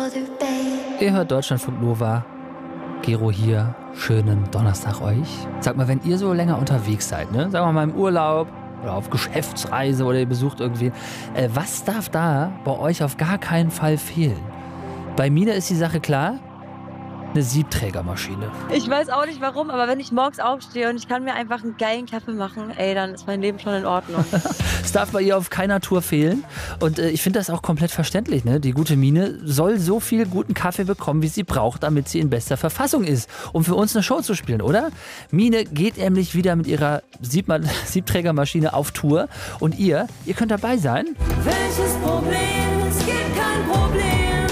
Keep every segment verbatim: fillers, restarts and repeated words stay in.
Ihr hört Deutschlandfunk Nova. Gero hier. Schönen Donnerstag euch. Sag mal, wenn ihr so länger unterwegs seid, ne? Sagen wir mal im Urlaub oder auf Geschäftsreise oder ihr besucht irgendwen, äh, was darf da bei euch auf gar keinen Fall fehlen? Bei Mine ist die Sache klar. Eine Siebträgermaschine. Ich weiß auch nicht warum, aber wenn ich morgens aufstehe und ich kann mir einfach einen geilen Kaffee machen, ey, dann ist mein Leben schon in Ordnung. Es darf bei ihr auf keiner Tour fehlen. Und äh, ich finde das auch komplett verständlich. Ne? Die gute Mine soll so viel guten Kaffee bekommen, wie sie braucht, damit sie in bester Verfassung ist, um für uns eine Show zu spielen, oder? Mine geht nämlich wieder mit ihrer Siebma- Siebträgermaschine auf Tour. Und ihr, ihr könnt dabei sein. Welches Problem? Es gibt kein Problem.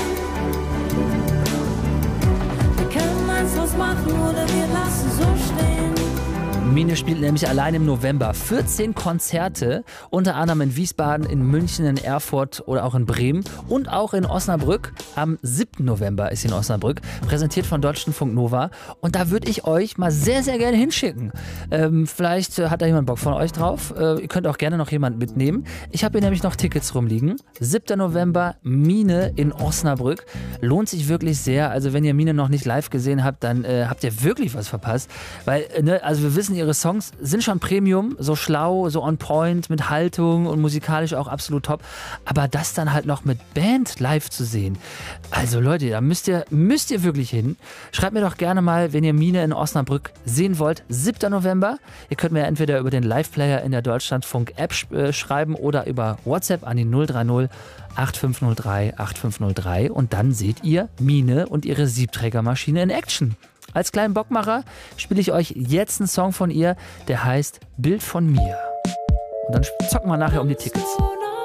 Was machen oder wir lassen so stehen. Mine spielt nämlich allein im November vierzehn Konzerte, unter anderem in Wiesbaden, in München, in Erfurt oder auch in Bremen und auch in Osnabrück. Am siebten November ist sie in Osnabrück, präsentiert von Deutschlandfunk Nova. Und da würde ich euch mal sehr, sehr gerne hinschicken. Ähm, vielleicht hat da jemand Bock von euch drauf. Äh, ihr könnt auch gerne noch jemanden mitnehmen. Ich habe hier nämlich noch Tickets rumliegen. siebter November, Mine in Osnabrück. Lohnt sich wirklich sehr. Also wenn ihr Mine noch nicht live gesehen habt, dann äh, habt ihr wirklich was verpasst. Weil, ne, also wir wissen, ihre Songs sind schon Premium, so schlau, so on point, mit Haltung und musikalisch auch absolut top. Aber das dann halt noch mit Band live zu sehen. Also Leute, da müsst ihr, müsst ihr wirklich hin. Schreibt mir doch gerne mal, wenn ihr Mine in Osnabrück sehen wollt. siebter November. Ihr könnt mir entweder über den Live-Player in der Deutschlandfunk-App sch- äh, schreiben oder über WhatsApp an die null drei null acht fünf null drei acht fünf null drei und dann seht ihr Mine und ihre Siebträgermaschine in Action. Als kleinen Bockmacher spiele ich euch jetzt einen Song von ihr, der heißt Bild von mir. Und dann zocken wir nachher um die Tickets.